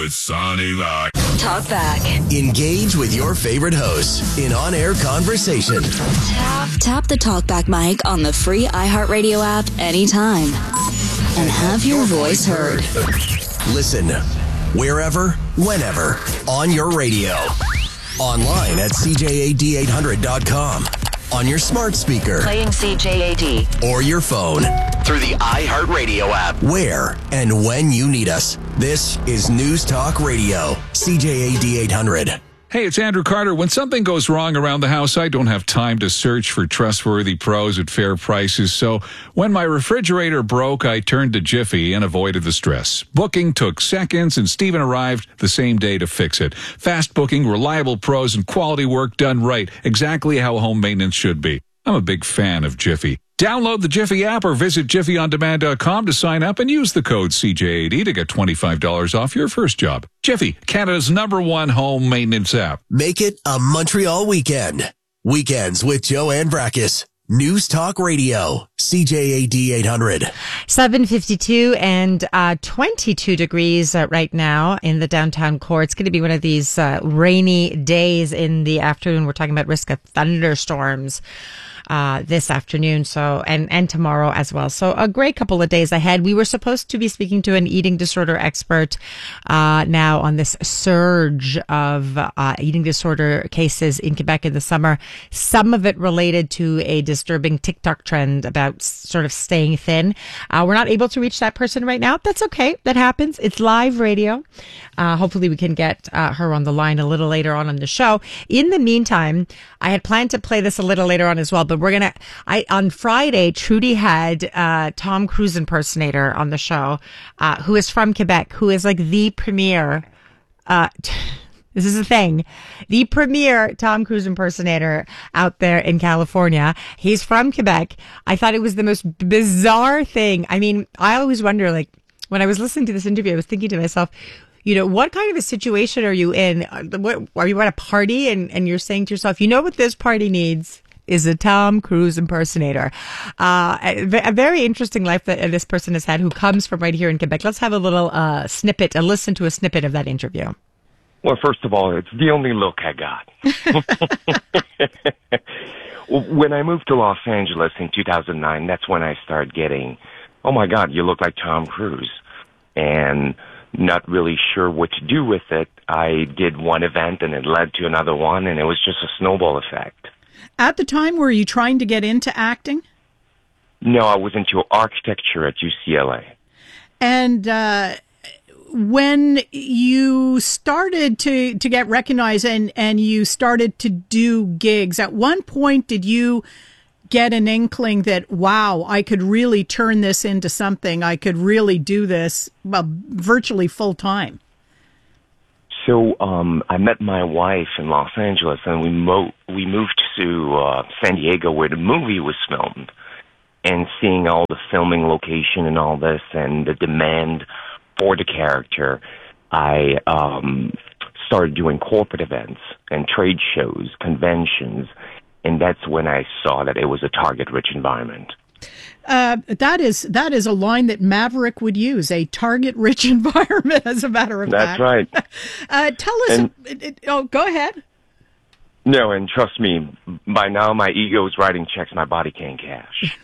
with Sonny Lock. Talk back. Engage with your favorite hosts in on-air conversation. Tap the Talkback mic on the free iHeartRadio app anytime. And have your voice heard. Listen wherever, whenever, on your radio. Online at CJAD800.com. On your smart speaker. Playing CJAD. Or your phone. Through the iHeartRadio app. Where and when you need us. This is News Talk Radio. CJAD 800. Hey, it's Andrew Carter. When something goes wrong around the house, I don't have time to search for trustworthy pros at fair prices. So when my refrigerator broke, I turned to Jiffy and avoided the stress. Booking took seconds, and Steven arrived the same day to fix it. Fast booking, reliable pros, and quality work done right. Exactly how home maintenance should be. I'm a big fan of Jiffy. Download the Jiffy app or visit jiffyondemand.com to sign up and use the code CJAD to get $25 off your first job. Jiffy, Canada's #1 home maintenance app. Make it a Montreal weekend. Weekends with Joanne Brackus. News Talk Radio. CJAD 800. 7:52 and 22 degrees right now in the downtown core. It's going to be one of these rainy days in the afternoon. We're talking about risk of thunderstorms this afternoon, so and tomorrow as well. So a great couple of days ahead. We were supposed to be speaking to an eating disorder expert now on this surge of eating disorder cases in Quebec in the summer. Some of it related to a disturbing TikTok trend about sort of staying thin. We're not able to reach that person right now. That's okay. That happens. It's live radio. Hopefully we can get her on the line a little later on the show. In the meantime, I had planned to play this a little later on as well, but on Friday, Trudy had Tom Cruise impersonator on the show, who is from Quebec, who is like the premier, this is a thing, the premier Tom Cruise impersonator out there in California. He's from Quebec. I thought it was the most bizarre thing. I mean, I always wonder, like, when I was listening to this interview, I was thinking to myself, you know, what kind of a situation are you in? What, are you at a party and you're saying to yourself, you know what this party needs? Is a Tom Cruise impersonator. A very interesting life that this person has had, who comes from right here in Quebec. Let's have a little listen to a snippet of that interview. Well, first of all, it's the only look I got. When I moved to Los Angeles in 2009, that's when I started getting, oh my God, you look like Tom Cruise. And not really sure what to do with it. I did one event and it led to another one, and it was just a snowball effect. At the time, were you trying to get into acting? No, I was into architecture at UCLA. And when you started to get recognized and you started to do gigs, at one point did you get an inkling that, wow, I could really turn this into something? I could really do this, well, virtually full time. So I met my wife in Los Angeles, and we moved to San Diego, where the movie was filmed. And seeing all the filming location and all this, and the demand for the character, I started doing corporate events and trade shows, conventions, and that's when I saw that it was a target-rich environment. That is a line that Maverick would use, a target-rich environment, as a matter of fact. That's right. Tell us, go ahead. No, and trust me, by now my ego is writing checks my body can't cash.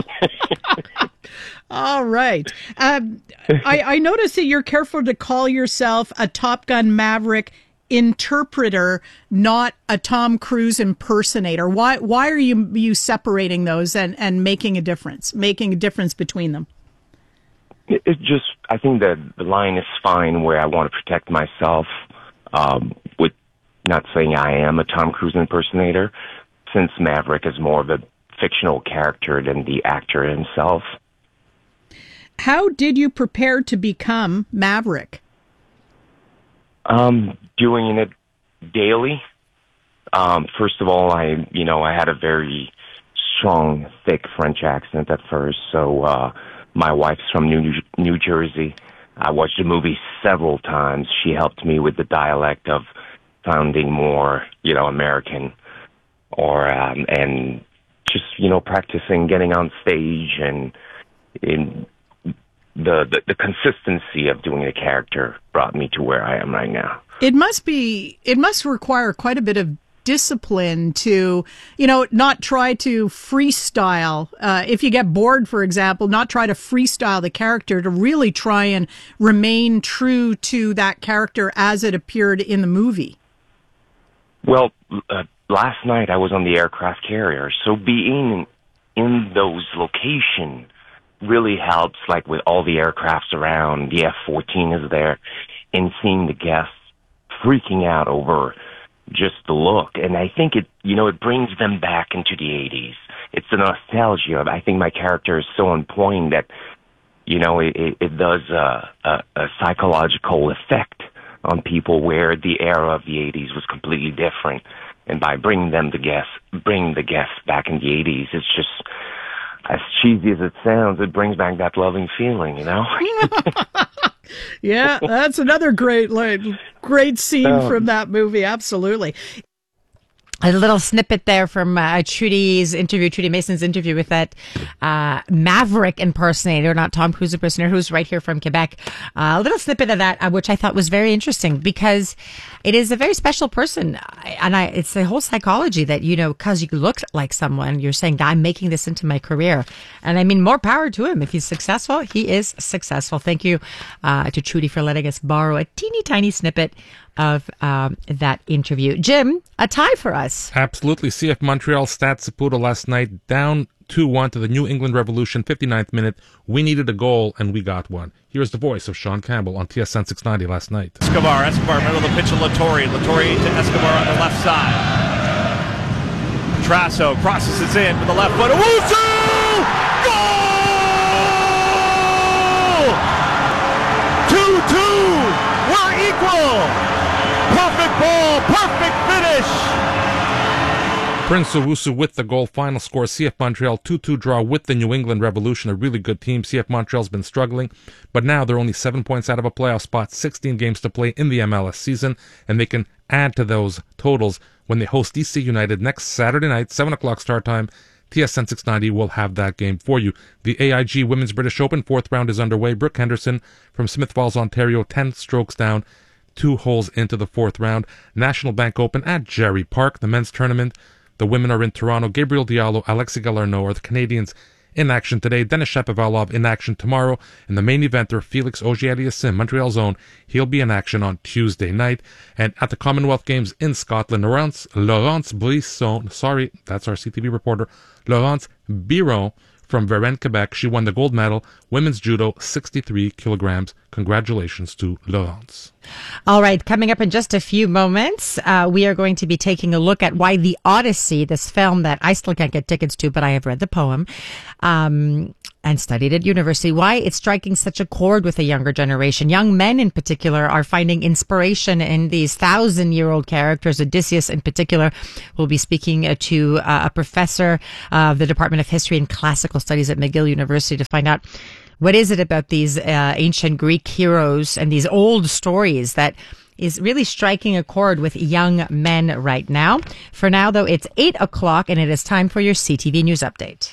All right. I notice that you're careful to call yourself a Top Gun Maverick interpreter, not a Tom Cruise impersonator. Why are you separating those and making a difference between them? It just, I think that the line is fine where I want to protect myself with not saying I am a Tom Cruise impersonator, since Maverick is more of a fictional character than the actor himself. How did you prepare to become Maverick? Doing it daily. First of all, I had a very strong, thick French accent at first. So, my wife's from New Jersey. I watched the movie several times. She helped me with the dialect of sounding more, American, or, and just, practicing getting on stage and the consistency of doing the character brought me to where I am right now. It must require quite a bit of discipline to, not try to freestyle. If you get bored, for example, not try to freestyle the character, to really try and remain true to that character as it appeared in the movie. Well, last night I was on the aircraft carrier, so being in those locations really helps, like with all the aircrafts around, the F-14 is there, and seeing the guests freaking out over just the look. And I think it brings them back into the 80s. It's the nostalgia. I think my character is so on point that, it does a psychological effect on people where the era of the 80s was completely different. And by bringing the guests back in the 80s, it's just, as cheesy as it sounds, it brings back that loving feeling, Yeah, that's another great scene from that movie. Absolutely. A little snippet there from Trudy Mason's interview with that Maverick impersonator, not Tom Cruise impersonator, who's right here from Quebec. A little snippet of that, which I thought was very interesting, because it is a very special person. And it's the whole psychology that, because you look like someone, you're saying, I'm making this into my career. And I mean, more power to him. If he's successful, he is successful. Thank you to Trudy for letting us borrow a teeny tiny snippet of that interview. Jim, a tie for us. Absolutely. CF Montreal Stade Saputo last night, down 2-1 to the New England Revolution, 59th minute. We needed a goal, and we got one. Here's the voice of Sean Campbell on TSN 690 last night. Escobar, middle of the pitch to Latorre. Latorre to Escobar on the left side. Trasso crosses it in with the left foot. Owusu! Goal! 2-2! We're equal! Perfect ball, perfect finish! Prince Owusu with the goal. Final score, CF Montreal 2-2 draw with the New England Revolution, a really good team. CF Montreal's been struggling, but now they're only 7 points out of a playoff spot, 16 games to play in the MLS season, and they can add to those totals when they host DC United next Saturday night, 7 o'clock start time. TSN 690 will have that game for you. The AIG Women's British Open, 4th round is underway. Brooke Henderson from Smith Falls, Ontario, 10 strokes down, 2 holes into the 4th round. National Bank Open at Jerry Park, the men's tournament. The women are in Toronto. Gabriel Diallo, Alexi Galarneau are the Canadians in action today. Denis Shapovalov in action tomorrow. And the main eventer, Felix Auger-Aliassime, Montreal's own, he'll be in action on Tuesday night. And at the Commonwealth Games in Scotland, Laurence Brisson, sorry, that's our CTV reporter, Laurence Biron from Varennes, Quebec. She won the gold medal, women's judo, 63 kilograms. Congratulations to Laurence. All right, coming up in just a few moments, we are going to be taking a look at why The Odyssey, this film that I still can't get tickets to, but I have read the poem and studied at university, why it's striking such a chord with the younger generation. Young men in particular are finding inspiration in these 1,000-year-old characters. Odysseus in particular. Will be speaking to a professor of the Department of History and Classical Studies at McGill University to find out what is it about these ancient Greek heroes and these old stories that is really striking a chord with young men right now. For now, though, it's 8 o'clock and it is time for your CTV News Update.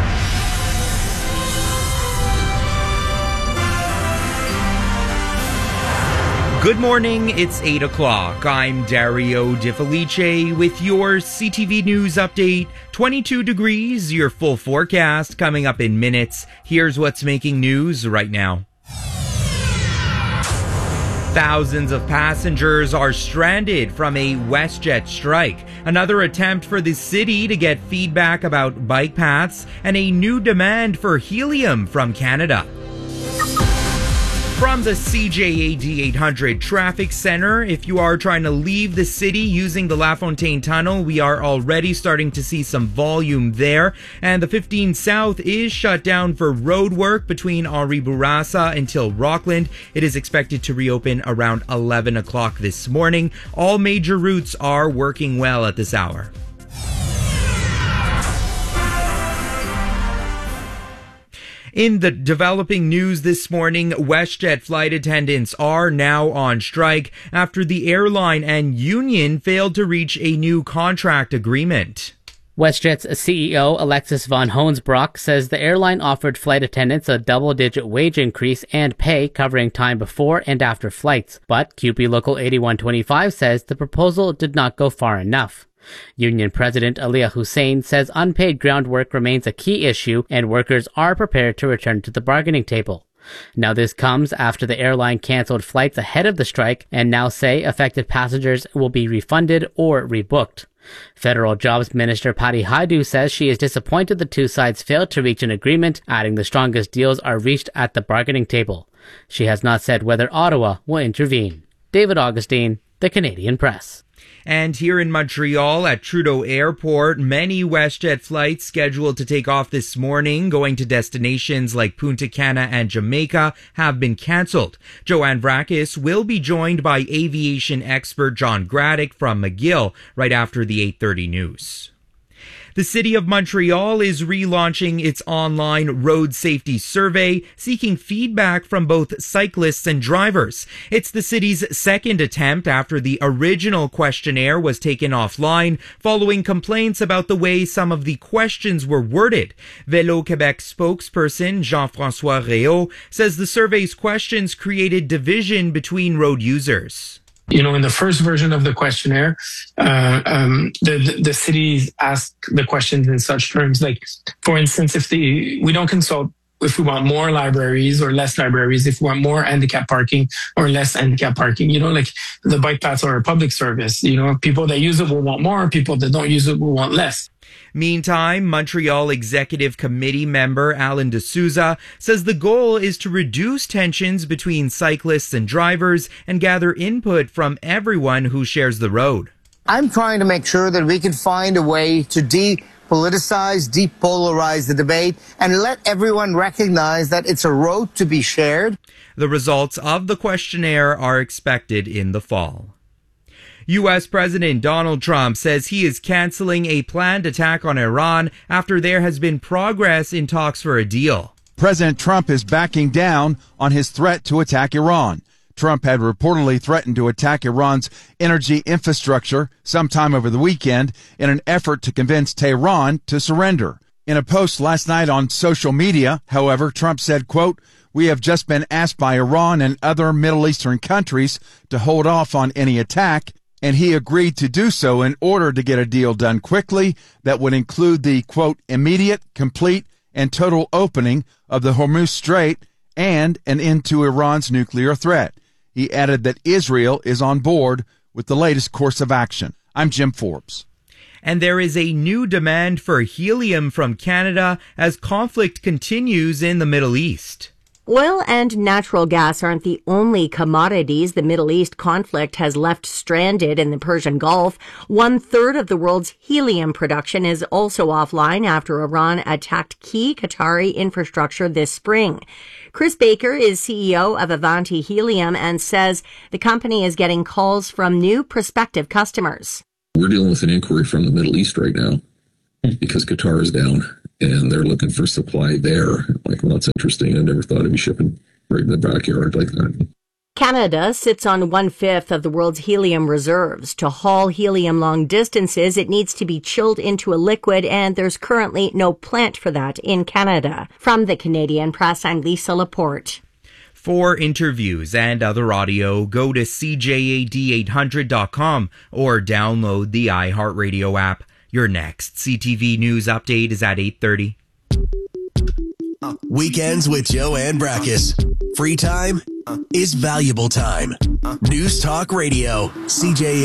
Good morning, it's 8 o'clock. I'm Dario Di Felice with your CTV News Update. 22 degrees, your full forecast coming up in minutes. Here's what's making news right now. Thousands of passengers are stranded from a WestJet strike. Another attempt for the city to get feedback about bike paths and a new demand for helium from Canada. From the CJAD 800 Traffic Center, if you are trying to leave the city using the LaFontaine Tunnel, we are already starting to see some volume there. And the 15 South is shut down for road work between Henri Bourassa until Rockland. It is expected to reopen around 11 o'clock this morning. All major routes are working well at this hour. In the developing news this morning, WestJet flight attendants are now on strike after the airline and union failed to reach a new contract agreement. WestJet's CEO Alexis von Hoensbroek says the airline offered flight attendants a double-digit wage increase and pay covering time before and after flights, but QP Local 8125 says the proposal did not go far enough. Union President Aliyah Hussein says unpaid ground work remains a key issue and workers are prepared to return to the bargaining table. Now this comes after the airline canceled flights ahead of the strike and now say affected passengers will be refunded or rebooked. Federal Jobs Minister Patty Hajdu says she is disappointed the two sides failed to reach an agreement, adding the strongest deals are reached at the bargaining table. She has not said whether Ottawa will intervene. David Augustine, The Canadian Press. And here in Montreal at Trudeau Airport, many WestJet flights scheduled to take off this morning going to destinations like Punta Cana and Jamaica have been cancelled. Joanne Vrakis will be joined by aviation expert John Graddick from McGill right after the 8:30 news. The City of Montreal is relaunching its online road safety survey, seeking feedback from both cyclists and drivers. It's the city's second attempt after the original questionnaire was taken offline, following complaints about the way some of the questions were worded. Vélo Québec spokesperson Jean-François Réau says the survey's questions created division between road users. You know, in the first version of the questionnaire, the cities ask the questions in such terms, like, for instance, we don't consult if we want more libraries or less libraries, if we want more handicap parking or less handicap parking, you know, like the bike paths are a public service. You know, people that use it will want more, people that don't use it will want less. Meantime, Montreal Executive Committee member Alan D'Souza says the goal is to reduce tensions between cyclists and drivers and gather input from everyone who shares the road. I'm trying to make sure that we can find a way to depoliticize, depolarize the debate, and let everyone recognize that it's a road to be shared. The results of the questionnaire are expected in the fall. U.S. President Donald Trump says he is canceling a planned attack on Iran after there has been progress in talks for a deal. President Trump is backing down on his threat to attack Iran. Trump had reportedly threatened to attack Iran's energy infrastructure sometime over the weekend in an effort to convince Tehran to surrender. In a post last night on social media, however, Trump said, quote, "We have just been asked by Iran and other Middle Eastern countries to hold off on any attack, and he agreed to do so in order to get a deal done quickly that would include the, quote, immediate, complete, and total opening of the Hormuz Strait and an end to Iran's nuclear threat." He added that Israel is on board with the latest course of action. I'm Jim Forbes. And there is a new demand for helium from Canada as conflict continues in the Middle East. Oil and natural gas aren't the only commodities the Middle East conflict has left stranded in the Persian Gulf. 1/3 of the world's helium production is also offline after Iran attacked key Qatari infrastructure this spring. Chris Baker is CEO of Avanti Helium and says the company is getting calls from new prospective customers. We're dealing with an inquiry from the Middle East right now because Qatar is down and they're looking for supply there. Like, well, that's interesting. I never thought I'd be shipping right in the backyard like that. Canada sits on 1/5 of the world's helium reserves. To haul helium long distances, it needs to be chilled into a liquid, and there's currently no plant for that in Canada. From the Canadian Press, I'm Lisa Laporte. For interviews and other audio, go to CJAD800.com or download the iHeartRadio app. Your next CTV News update is at 8:30. Weekends with Joanne Brakis. Free time is valuable time. News Talk Radio, CJAD.